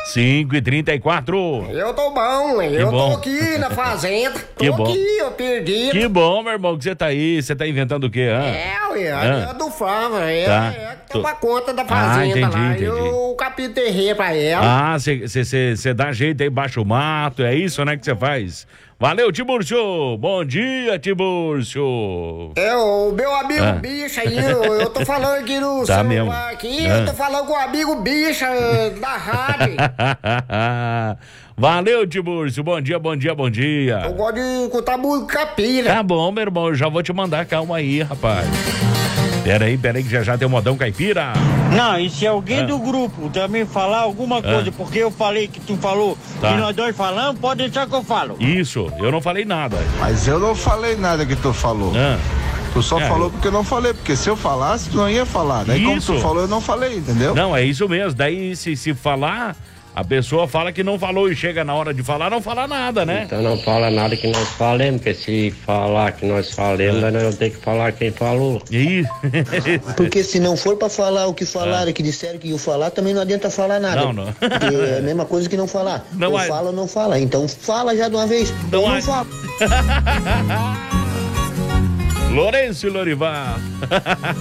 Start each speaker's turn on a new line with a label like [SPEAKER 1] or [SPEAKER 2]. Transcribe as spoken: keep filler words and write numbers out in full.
[SPEAKER 1] cinco e trinta e quatro.
[SPEAKER 2] Eu tô bom, eu
[SPEAKER 1] bom.
[SPEAKER 2] tô aqui na fazenda. Tô
[SPEAKER 1] Que bom.
[SPEAKER 2] aqui, eu perdi.
[SPEAKER 1] Que bom, meu irmão, que você tá aí. Você tá inventando o quê, hã?
[SPEAKER 2] É, ué,
[SPEAKER 1] Ah.
[SPEAKER 2] é do Fava, é,
[SPEAKER 1] Tá.
[SPEAKER 2] é que toma conta da
[SPEAKER 1] Ah,
[SPEAKER 2] fazenda
[SPEAKER 1] entendi,
[SPEAKER 2] lá.
[SPEAKER 1] entendi.
[SPEAKER 2] Eu capito terreiro pra ela.
[SPEAKER 1] Ah, você dá jeito aí, baixa o mato, é isso, né, que você faz? Valeu, Tiburcio! Bom dia, Tiburcio!
[SPEAKER 2] É, o meu amigo
[SPEAKER 1] Ah.
[SPEAKER 2] bicho aí, eu, eu tô falando aqui no
[SPEAKER 1] Tá
[SPEAKER 2] celular
[SPEAKER 1] mesmo.
[SPEAKER 2] aqui,
[SPEAKER 1] Ah.
[SPEAKER 2] eu tô falando com o amigo bicho eh, da rádio.
[SPEAKER 1] Valeu, Tiburcio! Bom dia, bom dia, bom dia!
[SPEAKER 2] Eu gosto de escutar música capira.
[SPEAKER 1] Tá bom, meu irmão, eu já vou te mandar, calma aí, rapaz. Pera aí, pera aí, que já já tem o modão caipira.
[SPEAKER 3] Não, e se alguém
[SPEAKER 1] Ah.
[SPEAKER 3] do grupo também falar alguma coisa, porque eu falei que tu falou
[SPEAKER 1] Tá.
[SPEAKER 3] e nós dois falamos, pode deixar que eu falo.
[SPEAKER 1] Isso, eu não falei nada.
[SPEAKER 4] Mas eu não falei nada que tu falou.
[SPEAKER 1] Ah,
[SPEAKER 4] Tu só
[SPEAKER 1] É.
[SPEAKER 4] falou porque eu não falei, porque se eu falasse, tu não ia falar. Daí como
[SPEAKER 1] Isso.
[SPEAKER 4] tu falou, eu não falei, entendeu?
[SPEAKER 1] não, é isso mesmo. Daí, se, se falar, a pessoa fala que não falou e chega na hora de falar, não fala nada, né?
[SPEAKER 5] Então não fala nada que nós falemos, porque se falar que nós falemos, nós vamos ter que falar quem falou.
[SPEAKER 1] E...
[SPEAKER 6] Porque se não for pra falar o que falaram, que disseram que iam falar, também não adianta falar nada.
[SPEAKER 1] Não, não.
[SPEAKER 6] Porque é a mesma coisa que não falar.
[SPEAKER 1] Não
[SPEAKER 6] ou
[SPEAKER 1] há-
[SPEAKER 6] fala ou não fala. Então fala já de uma vez.
[SPEAKER 1] Não
[SPEAKER 6] ou
[SPEAKER 1] há-
[SPEAKER 6] não fala.
[SPEAKER 1] Lourenço e Lorival.